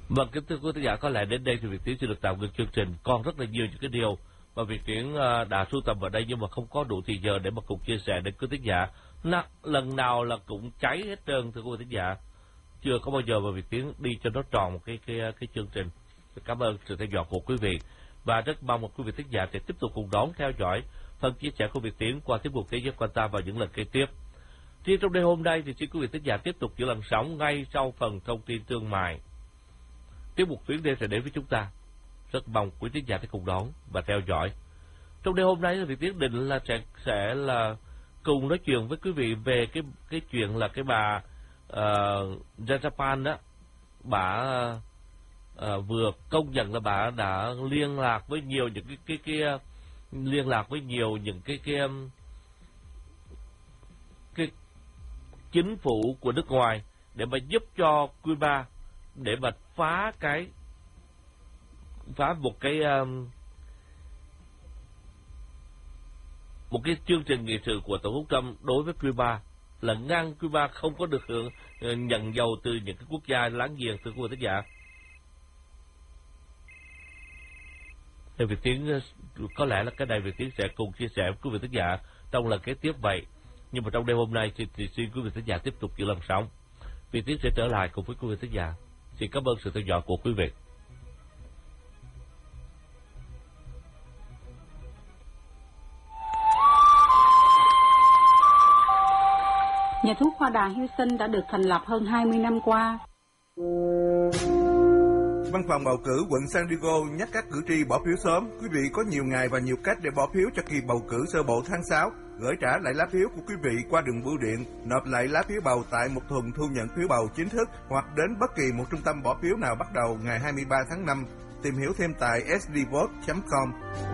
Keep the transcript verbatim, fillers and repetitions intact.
Vâng, kính thưa quý khán giả, có lẽ đến đây thì Việt Tiến sẽ được tạm ngừng chương trình. Còn rất là nhiều những cái điều mà Việt Tiến đã sưu tầm vào đây nhưng mà không có đủ thời giờ để mà cùng chia sẻ đến quý khán giả. N- lần nào là cũng cháy hết trơn thưa quý khán giả. Chưa có bao giờ mà Việt Tiến đi cho nó tròn một cái cái cái chương trình. Cảm ơn sự theo dõi của quý vị và rất mong một quý vị khán giả sẽ tiếp tục cùng đón theo dõi phần chia sẻ của Việt Tiến qua tiết mục Thế giới quan tâm vào những lần kế tiếp. Thì trong đêm hôm nay thì xin quý vị khán giả tiếp tục giữ làn sóng ngay sau phần thông tin thương mại. Tiết mục Tuyến đêm sẽ đến với chúng ta. Rất mong quý khán giả sẽ cùng đón và theo dõi. Trong đêm hôm nay thì Việt Tiến định là sẽ sẽ là cùng nói chuyện với quý vị về cái cái chuyện là cái bà uh, Japan đó, bà uh, vừa công nhận là bà đã liên lạc với nhiều những cái cái cái liên lạc với nhiều những cái cái cái chính phủ của nước ngoài để mà giúp cho Cuba để mà phá cái phá một cái um, một cái chương trình nghị sự của Tổng thống Trump đối với Cuba là ngăn Cuba không có được hưởng nhận dầu từ những cái quốc gia láng giềng thưa quý vị khán giả. Thì Việt Tiến có lẽ là cái này Việt Tiến sẽ cùng chia sẻ với quý vị khán giả trong lần kế tiếp vậy. Nhưng mà trong đêm hôm nay thì, thì xin quý vị khán giả tiếp tục giữ làn sóng. Việt Tiến sẽ trở lại cùng với quý vị khán giả. Xin cảm ơn sự theo dõi của quý vị. Nhà thuốc Hoa Đà Houston đã được thành lập hơn hai mươi năm qua. Văn phòng bầu cử quận San Diego nhắc các cử tri bỏ phiếu sớm. Quý vị có nhiều ngày và nhiều cách để bỏ phiếu cho kỳ bầu cử sơ bộ tháng sáu. Gửi trả lại lá phiếu của quý vị qua đường bưu điện, nộp lại lá phiếu bầu tại một thùng thu nhận phiếu bầu chính thức hoặc đến bất kỳ một trung tâm bỏ phiếu nào bắt đầu ngày hai mươi ba tháng năm. Tìm hiểu thêm tại s d vote chấm com.